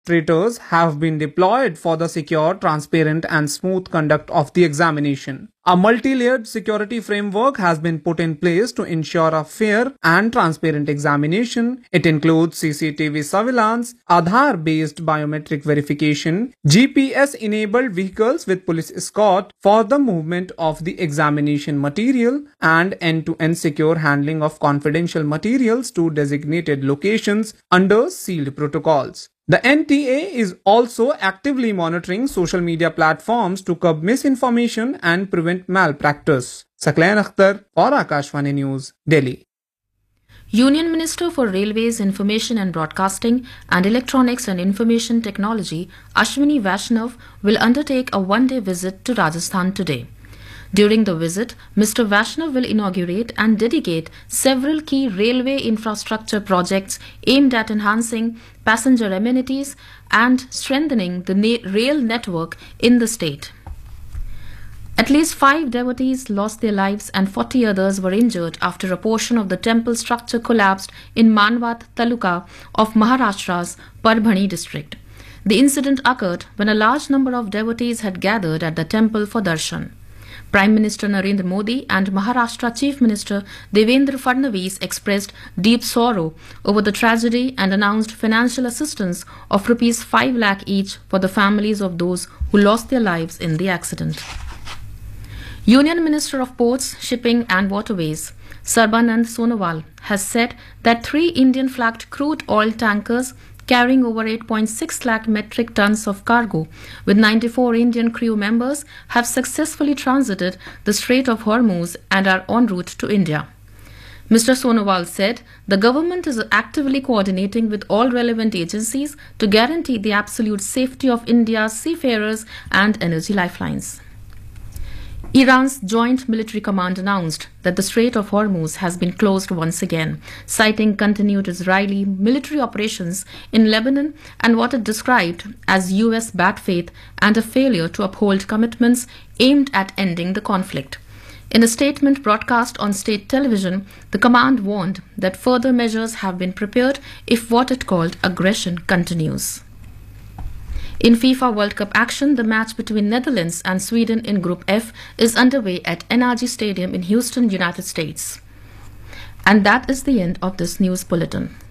administrators have been deployed for the secure, transparent, and smooth conduct of the examination. A multi-layered security framework has been put in place to ensure a fair and transparent examination. It includes CCTV surveillance, Aadhaar-based biometric verification, GPS-enabled vehicles with police escort for the movement of the examination material, and end-to-end secure handling of confidential materials to designated locations under sealed protocols. The NTA is also actively monitoring social media platforms to curb misinformation and prevent malpractice. Saklain Akhtar for Akashvani News, Delhi. Union Minister for Railways, Information and Broadcasting and Electronics and Information Technology, Ashwini Vaishnav, will undertake a one-day visit to Rajasthan today. During the visit, Mr. Vaishnav will inaugurate and dedicate several key railway infrastructure projects aimed at enhancing passenger amenities and strengthening the rail network in the state. At least 5 devotees lost their lives and 40 others were injured after a portion of the temple structure collapsed in Manwat Taluka of Maharashtra's Parbhani district. The incident occurred when a large number of devotees had gathered at the temple for darshan. Prime Minister Narendra Modi and Maharashtra Chief Minister Devendra Fadnavis expressed deep sorrow over the tragedy and announced financial assistance of Rs 5 lakh each for the families of those who lost their lives in the accident. Union Minister of Ports, Shipping and Waterways, Sarbanand Sonowal, has said that 3 Indian-flagged crude oil tankers carrying over 8.6 lakh metric tons of cargo with 94 Indian crew members have successfully transited the Strait of Hormuz and are en route to India. Mr. Sonowal said the government is actively coordinating with all relevant agencies to guarantee the absolute safety of India's seafarers and energy lifelines. Iran's Joint Military Command announced that the Strait of Hormuz has been closed once again, citing continued Israeli military operations in Lebanon and what it described as US bad faith and a failure to uphold commitments aimed at ending the conflict. In a statement broadcast on state television, the command warned that further measures have been prepared if what it called aggression continues. In FIFA World Cup action, the match between Netherlands and Sweden in Group F is underway at NRG Stadium in Houston, United States. And that is the end of this news bulletin.